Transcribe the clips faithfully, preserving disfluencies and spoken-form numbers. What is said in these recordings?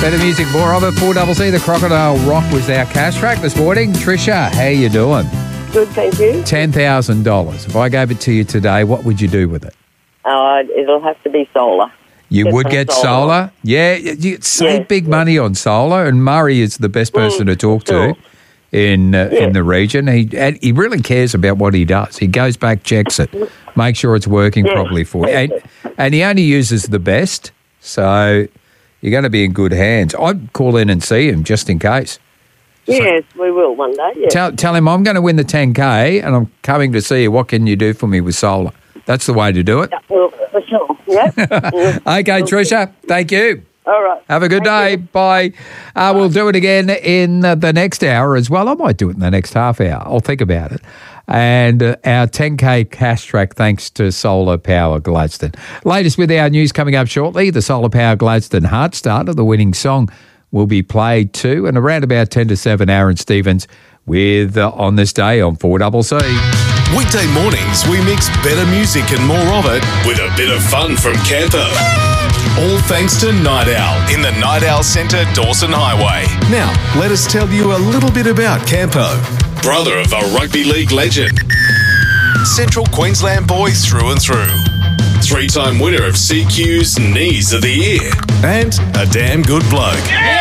Better music, more of it. four C C, the Crocodile Rock was our cash track this morning. Trisha, how you doing? Good, thank you. ten thousand dollars. If I gave it to you today, what would you do with it? Uh, it'll have to be solar. You Get would some get solar. solar? Yeah, you save Yes, big yes. money on solar, and Murray is the best person Mm, to talk sure. to in uh, Yeah. in the region. He and he really cares about what he does. He goes back, checks it, makes sure it's working Yeah. properly for you. And, and he only uses the best, so you're going to be in good hands. I'd call in and see him just in case. Yes, we will one day, yes. Tell, tell him I'm going to win the ten K and I'm coming to see you. What can you do for me with solar? That's the way to do it. Yeah, well, for sure, yeah. Mm. Okay, Trisha, thank you. All right. Have a good day. Thank you. Bye. Uh, we'll do it again in uh, the next hour as well. I might do it in the next half hour. I'll think about it. And uh, our ten K cash track thanks to Solar Power Gladstone. Latest with our news coming up shortly. The Solar Power Gladstone Heart Starter, the winning song, will be played too. And around about ten to seven, Aaron Stevens with uh, On This Day on four C C. Weekday mornings, we mix better music and more of it with a bit of fun from Campo. All thanks to Night Owl in the Night Owl Centre, Dawson Highway. Now, let us tell you a little bit about Campo. Brother of a rugby league legend. Central Queensland boy through and through. Three-time winner of C Q's Knees of the Year. And a damn good bloke.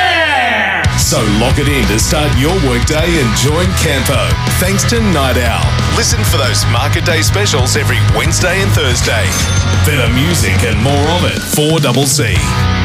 Yeah! So lock it in to start your workday and join Campo. Thanks to Night Owl. Listen for those Market Day specials every Wednesday and Thursday. Better music and more of it. four C C.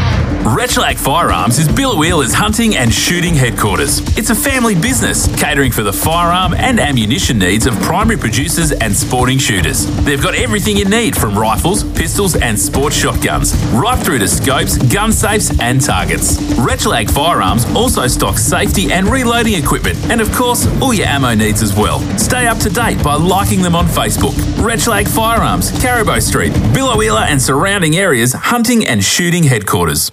Retulac Firearms is Billawheeler's hunting and shooting headquarters. It's a family business catering for the firearm and ammunition needs of primary producers and sporting shooters. They've got everything you need from rifles, pistols and sports shotguns, right through to scopes, gun safes and targets. Retulac Firearms also stocks safety and reloading equipment and of course all your ammo needs as well. Stay up to date by liking them on Facebook. Retulac Firearms, Caribou Street, Billawheeler and surrounding areas hunting and shooting headquarters.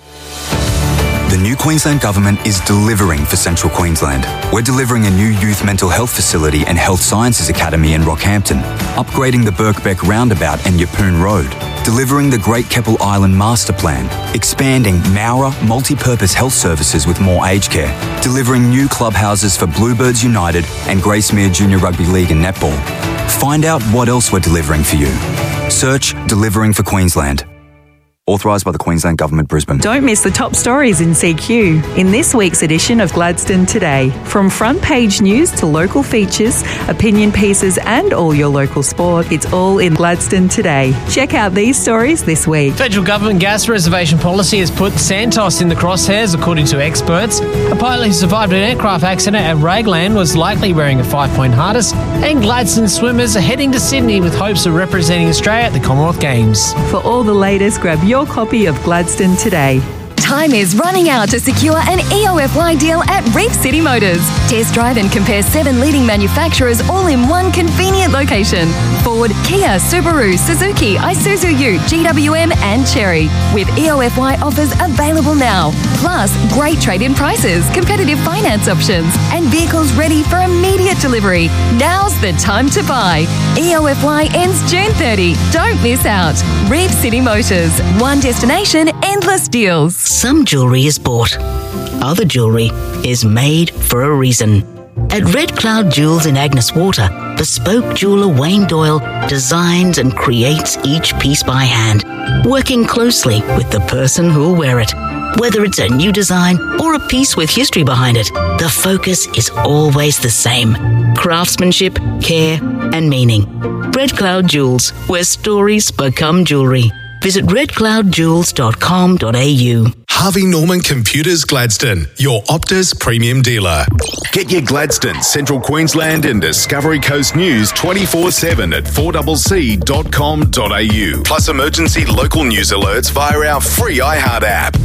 The new Queensland Government is delivering for Central Queensland. We're delivering a new youth mental health facility and health sciences academy in Rockhampton, upgrading the Birkbeck roundabout and Yapoon Road, delivering the Great Keppel Island Master Plan, expanding Mowra multi-purpose health services with more aged care, delivering new clubhouses for Bluebirds United and Gracemere Junior Rugby League and Netball. Find out what else we're delivering for you. Search Delivering for Queensland. Authorised by the Queensland Government, Brisbane. Don't miss the top stories in C Q in this week's edition of Gladstone Today. From front page news to local features, opinion pieces and all your local sport, it's all in Gladstone Today. Check out these stories this week. Federal government gas reservation policy has put Santos in the crosshairs, according to experts. A pilot who survived an aircraft accident at Raglan was likely wearing a five-point harness, and Gladstone swimmers are heading to Sydney with hopes of representing Australia at the Commonwealth Games. For all the latest, grab your your copy of Gladstone Today. Time is running out to secure an E O F Y deal at Reef City Motors. Test drive and compare seven leading manufacturers all in one convenient location. Ford, Kia, Subaru, Suzuki, Isuzu Ute, G W M and Chery. With E O F Y offers available now. Plus, great trade-in prices, competitive finance options and vehicles ready for immediate delivery. Now's the time to buy. E O F Y ends June thirtieth. Don't miss out. Reef City Motors. One destination, endless deals. Some jewellery is bought. Other jewellery is made for a reason. At Red Cloud Jewels in Agnes Water, bespoke jeweller Wayne Doyle designs and creates each piece by hand, working closely with the person who'll wear it. Whether it's a new design or a piece with history behind it, the focus is always the same. Craftsmanship, care and meaning. Red Cloud Jewels, where stories become jewellery. Visit red cloud jewels dot com dot a u. Harvey Norman Computers Gladstone, your Optus premium dealer. Get your Gladstone, Central Queensland and Discovery Coast news twenty-four seven at four c c dot com dot a u. Plus emergency local news alerts via our free iHeart app.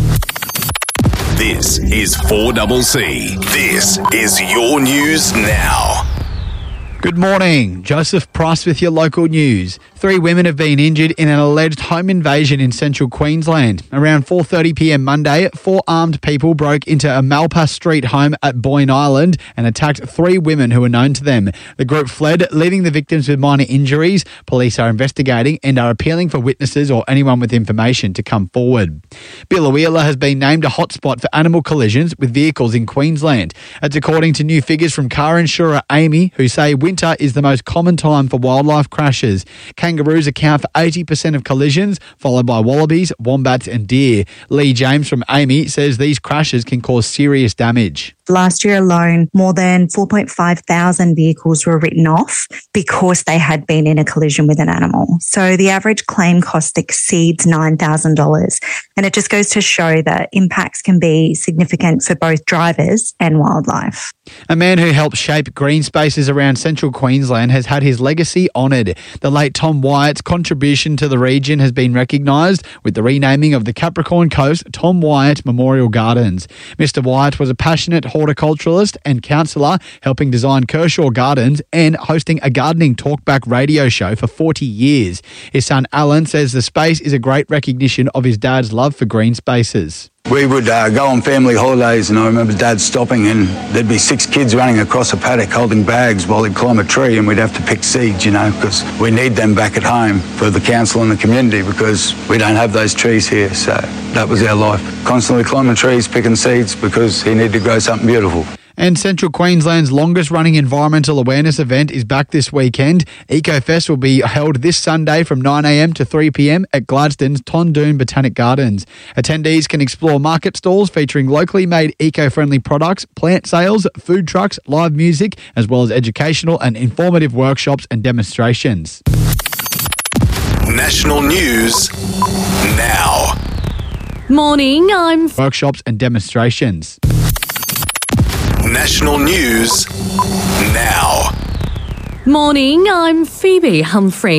This is four C C. This is your news now. Good morning. Joseph Price with your local news. Three women have been injured in an alleged home invasion in central Queensland. Around four thirty p m Monday, four armed people broke into a Malpa Street home at Boyne Island and attacked three women who were known to them. The group fled, leaving the victims with minor injuries. Police are investigating and are appealing for witnesses or anyone with information to come forward. Biloela has been named a hotspot for animal collisions with vehicles in Queensland. That's according to new figures from car insurer Amy, who say winter is the most common time for wildlife crashes. Kangaroos account for eighty percent of collisions, followed by wallabies, wombats and deer. Lee James from Amy says these crashes can cause serious damage. Last year alone, more than four point five thousand vehicles were written off because they had been in a collision with an animal. So the average claim cost exceeds nine thousand dollars. And it just goes to show that impacts can be significant for both drivers and wildlife. A man who helped shape green spaces around central Queensland has had his legacy honoured. The late Tom Wyatt's contribution to the region has been recognised with the renaming of the Capricorn Coast Tom Wyatt Memorial Gardens. Mister Wyatt was a passionate horticulturalist and counsellor, helping design Kershaw Gardens and hosting a gardening talkback radio show for forty years. His son Alan says the space is a great recognition of his dad's love for green spaces. We would uh, go on family holidays, and I remember Dad stopping, and there'd be six kids running across a paddock holding bags while he'd climb a tree, and we'd have to pick seeds, you know, because we need them back at home for the council and the community, because we don't have those trees here. So that was our life. Constantly climbing trees, picking seeds, because he needed to grow something beautiful. And Central Queensland's longest-running environmental awareness event is back this weekend. EcoFest will be held this Sunday from nine a m to three p m at Gladstone's Tondoon Botanic Gardens. Attendees can explore market stalls featuring locally made eco-friendly products, plant sales, food trucks, live music, as well as educational and informative workshops and demonstrations. National news now. Morning, I'm... Workshops and demonstrations. National news now. Morning, I'm Phoebe Humphrey.